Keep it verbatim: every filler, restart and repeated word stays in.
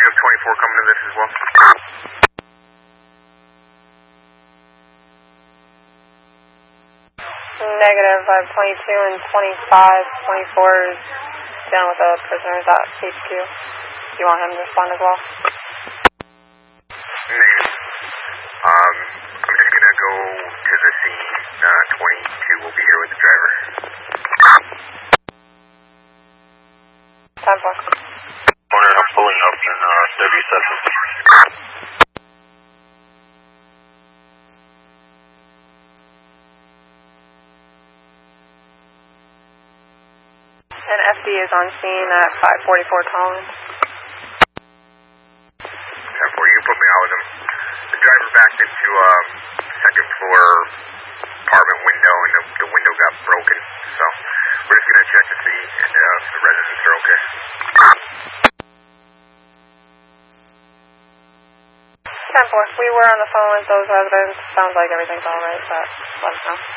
Negative twenty-four coming to this as well. Negative, I have twenty-two and twenty-five. twenty-four is down with the prisoners at H Q. Do you want him to respond as well? Negative. Um, I'm just gonna go to the scene. Uh, twenty-two will be here with the driver. ten four. Corner, I'm pulling up in uh, W seven. And F D is on scene at five forty-four Collins. ten four, you can put me out with him. The driver backed into a um, second floor apartment window, and the, the window got broken. So we're just going to check to see if uh, the residents are okay. ten four, we were on the phone with those residents. Sounds like everything's alright, but let us know.